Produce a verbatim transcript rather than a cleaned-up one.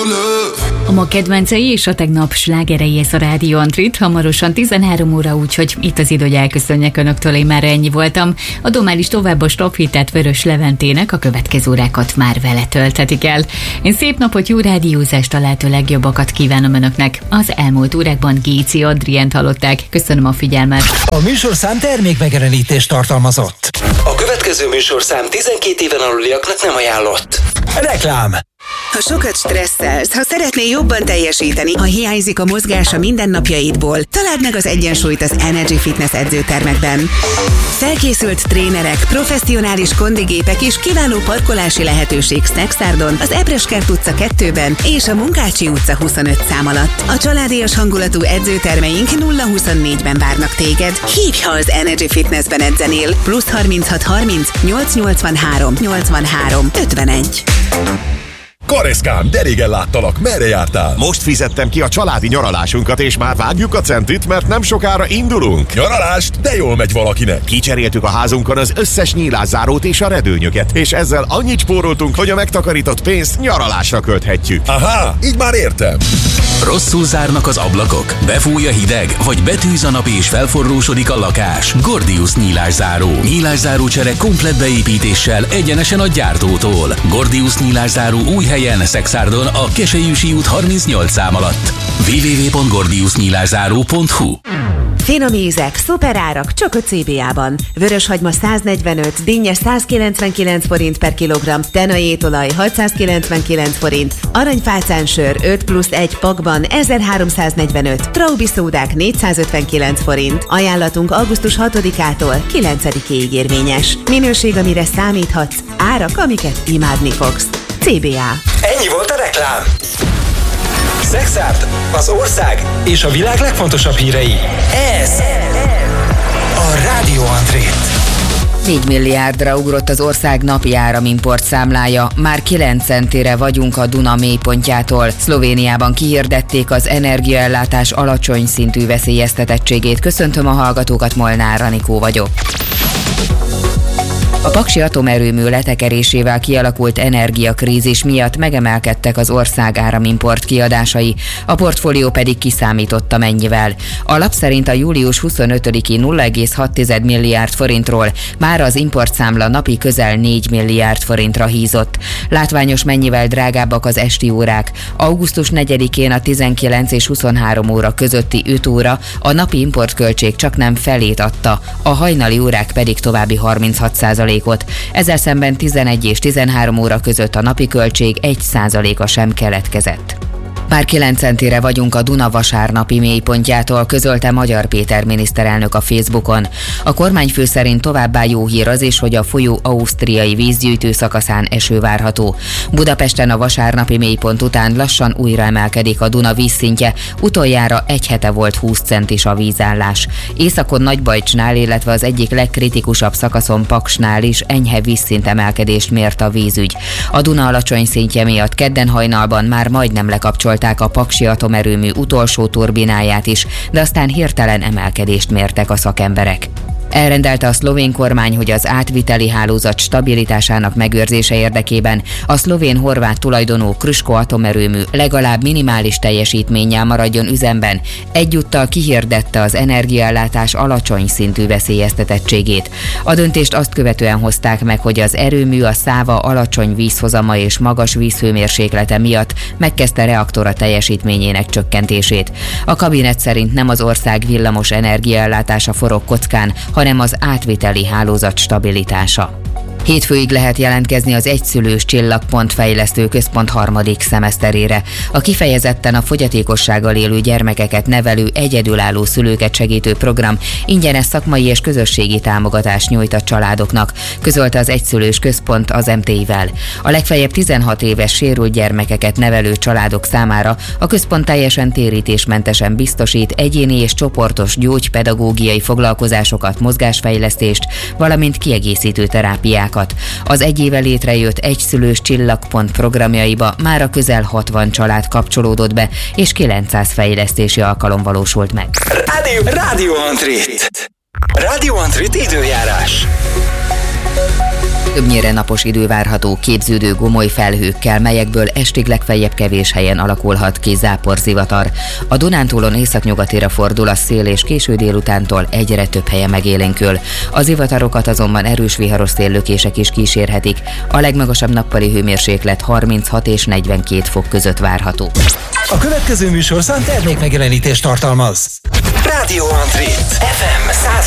A ma kedvencei és a tegnap slágerei, ez a Rádió Antrit, hamarosan tizenhárom óra, úgyhogy itt az idő, hogy elköszönjek önöktől, én már ennyi voltam. Adom már is tovább a stafétát Vörös Leventének, a következő órákat már vele tölthetik el. Én szép napot, jó rádiózást, a lehető legjobbakat kívánom önöknek. Az elmúlt órákban Géci Adrient hallották. Köszönöm a figyelmet. A műsorszám termékmegjelenítést tartalmazott. A következő műsorszám tizenkét éven aluliaknak nem ajánlott. Reklám. Ha sokat stresszelsz, ha szeretnél jobban teljesíteni, ha hiányzik a mozgás a mindennapjaidból, találd meg az egyensúlyt az Energy Fitness edzőtermekben. Felkészült trénerek, professzionális kondigépek és kiváló parkolási lehetőség Snacksárdon, az Ebreskert utca kettőben és a Munkácsi utca huszonöt szám alatt. A családias hangulatú edzőtermeink nulla huszonnégyben várnak téged. Hívj, ha az Energy Fitnessben edzenél. Plusz harminchat harminc nyolc nyolcvanhárom nyolcvanhárom ötvenegy. Kareszkám, de régen láttalak, merre jártál? Most fizettem ki a családi nyaralásunkat, és már vágjuk a centit, mert nem sokára indulunk. Nyaralást? De jól megy valakinek. Kicseréltük a házunkon az összes nyílászárót és a redőnyöket, és ezzel annyit spóroltunk, hogy a megtakarított pénzt nyaralásra költhetjük. Aha, így már értem. Rosszul zárnak az ablakok? Befúj a hideg? Vagy betűz a nap és felforrósodik a lakás? Gordius nyílászáró. Nyílászáró csere komplett beépítéssel egyenesen a gyártótól. Gordius nyílászáró új helyen, Szexárdon, a Keselyűsi út harmincnyolc szám alatt. double-u double-u double-u pont gordius nyílászáró pont hu. Finom ízek, szuperárak, csak a cé bé á-ban. Vöröshagyma száznegyvenöt, dinnye százkilencvenkilenc forint per kilogramm, tenajétolaj hatszázkilencvenkilenc forint, aranyfácánsör öt plusz egy pakban ezerháromszáznegyvenöt, Traubi szódák négyszázötvenkilenc forint. Ajánlatunk augusztus hatodikától kilencedikéig érvényes. Minőség, amire számíthatsz, árak, amiket imádni fogsz. cé bé á. Ennyi volt a reklám. Szexárd, az ország és a világ legfontosabb hírei. Ez a Rádió Antrit. négy milliárdra ugrott az ország napi áramimport számlája, már kilenc centire vagyunk a Duna mélypontjától. Szlovéniában kihirdették az energiaellátás alacsony szintű veszélyeztetettségét. Köszöntöm a hallgatókat, Molnár Anikó vagyok. A paksi atomerőmű letekerésével kialakult energiakrízis miatt megemelkedtek az ország áramimport kiadásai, a portfólió pedig kiszámította mennyivel. A lap szerint a július huszonötödiki nulla egész hat milliárd forintról már az importszámla napi közel négy milliárd forintra hízott. Látványos mennyivel drágábbak az esti órák. augusztus negyedikén a tizenkilenc és huszonhárom óra közötti öt óra a napi importköltség csak nem felét adta, a hajnali órák pedig további harminchat százalékot. Ezzel szemben tizenegy és tizenhárom óra között a napi költség egy százaléka sem keletkezett. Bár kilenc centire vagyunk a Duna vasárnapi mélypontjától, közölte Magyar Péter miniszterelnök a Facebookon. A kormányfő szerint továbbá jó hír az is, hogy a folyó ausztriai vízgyűjtő szakaszán eső várható. Budapesten a vasárnapi mélypont után lassan újra emelkedik a Duna vízszintje, utoljára egy hete volt húsz centis a vízállás. Északon Nagybajcsnál, illetve az egyik legkritikusabb szakaszon Paksnál is enyhe vízszint emelkedést mért a vízügy. A Duna alacsony szintje miatt kedden hajnalban már majdnem lekapcsolt a paksi atomerőmű utolsó turbináját is, de aztán hirtelen emelkedést mértek a szakemberek. Elrendelte a szlovén kormány, hogy az átviteli hálózat stabilitásának megőrzése érdekében a szlovén-horvát tulajdonú Krško atomerőmű legalább minimális teljesítménnyel maradjon üzemben. Egyúttal kihirdette az energiaellátás alacsony szintű veszélyeztetettségét. A döntést azt követően hozták meg, hogy az erőmű a Száva alacsony vízhozama és magas vízhőmérséklete miatt megkezdte reaktora teljesítményének csökkentését. A kabinet szerint nem az ország villamos energiaellátása forog kockán, hanem az átviteli hálózat stabilitása. Hétfőig lehet jelentkezni az Egyszülős Csillagpont fejlesztő központ harmadik szemeszterére. A kifejezetten a fogyatékossággal élő gyermekeket nevelő egyedülálló szülőket segítő program ingyenes szakmai és közösségi támogatást nyújt a családoknak, közölte az Egyszülős Központ az em té i-vel. A legfeljebb tizenhat éves sérült gyermekeket nevelő családok számára a központ teljesen térítésmentesen biztosít egyéni és csoportos gyógypedagógiai foglalkozásokat, mozgásfejlesztést, valamint kiegészítő terápiákat. Az egy éve létrejött Egyszülős Csillagpont programjaiba már a közel hatvan család kapcsolódott be, és kilencszáz fejlesztési alkalom valósult meg. Rádió, Rádió Antrit. Rádió Antrit időjárás. Többnyire napos idő várható képződő gomoly felhőkkel, melyekből estig legfeljebb kevés helyen alakulhat ki záporzivatar. A Dunántúlon északnyugatira fordul a szél, és késő délutántól egyre több helyen megélénkül. Az zivatarokat azonban erős viharos széllökések is kísérhetik. A legmagasabb nappali hőmérséklet harminchat és negyvenkét fok között várható. A következő műsorszám termék megjelenítést tartalmaz. Rádió André ef em száz